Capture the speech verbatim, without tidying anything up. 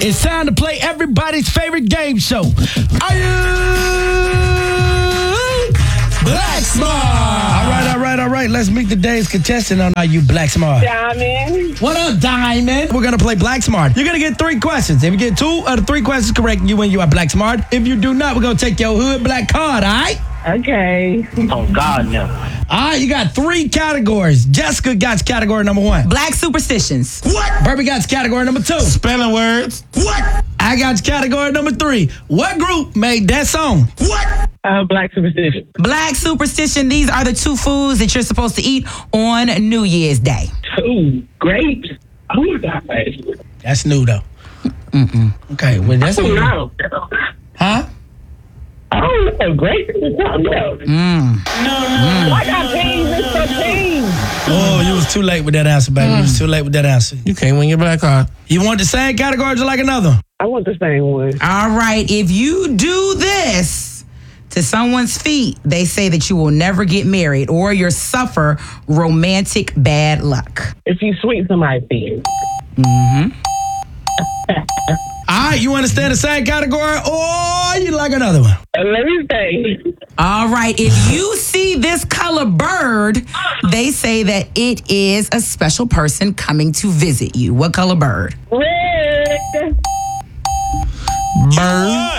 It's time to play everybody's favorite game show. Are you Black Smart? All right, all right, all right. Let's meet today's contestant on Are You Black Smart. Diamond. What up, Diamond? We're going to play Black Smart. You're going to get three questions. If you get two of the three questions correct, you win. You are Black Smart. If you do not, we're going to take your hood black card, all right? Okay. Oh, God, no. All right, you got three categories. Jessica got category number one. Black superstitions. What? Burby got category number two. Spelling words. What? I got category number three. What group made that song? What? Uh, Black superstition. Black superstition. These are the two foods that you're supposed to eat on New Year's Day. Ooh, grapes. Oh, God. That's new, though. Mm-mm. Okay, well, that's Oh, new. no. Huh? I don't know. Grapes is something else. Mm. No, no. I got peas. It's for peas. Oh, you was too late with that answer, baby. You was too late with that answer. You can't win your black card. You want the same category or you like another? I want the same one. All right. If you do this to someone's feet, they say that you will never get married or you'll suffer romantic bad luck. If you sweet somebody's feet. All right, you understand the same category or you like another one? Uh, let me say. All right. If you see this color bird, they say that it is a special person coming to visit you. What color bird? Red. Bird.